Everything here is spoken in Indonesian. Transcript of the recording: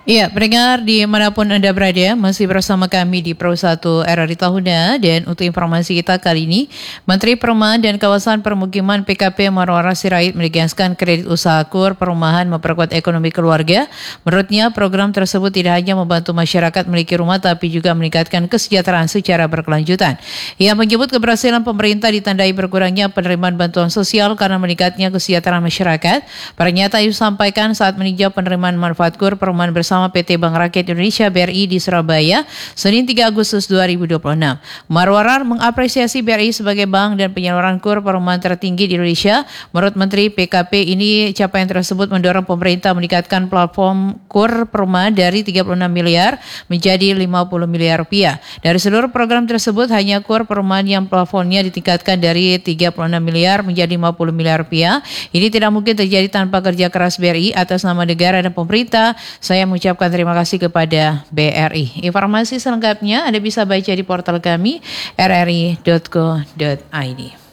Iya, pendengar dimanapun Anda berada, masih bersama kami di Pro 1 RRI Tahuna, dan untuk informasi kita kali ini, Menteri Perumahan dan Kawasan Permukiman PKP Marwara Sirait menegaskan kredit usaha KUR perumahan memperkuat ekonomi keluarga. Menurutnya, program tersebut tidak hanya membantu masyarakat memiliki rumah, tapi juga meningkatkan kesejahteraan secara berkelanjutan. Ia menyebut keberhasilan pemerintah ditandai berkurangnya penerimaan bantuan sosial karena meningkatnya kesejahteraan masyarakat. Pernyataan itu disampaikan saat meninjau penerimaan manfaat KUR perumahan bersama PT Bank Rakyat Indonesia BRI di Surabaya, Senin 3 Agustus 2026. Marwara mengapresiasi BRI sebagai bank dan penyaluran KUR perumahan tertinggi di Indonesia. Menurut Menteri PKP ini, capaian tersebut mendorong pemerintah meningkatkan platform KUR perumahan dari 36 miliar menjadi 50 miliar rupiah. Dari seluruh program tersebut, hanya KUR perumahan yang plafonnya ditingkatkan dari 36 miliar menjadi 50 miliar rupiah. Ini tidak mungkin terjadi tanpa kerja keras BRI. Atas nama negara dan pemerintah, saya mengucapkan terima kasih kepada BRI. Informasi selengkapnya Anda bisa baca di portal kami rri.co.id.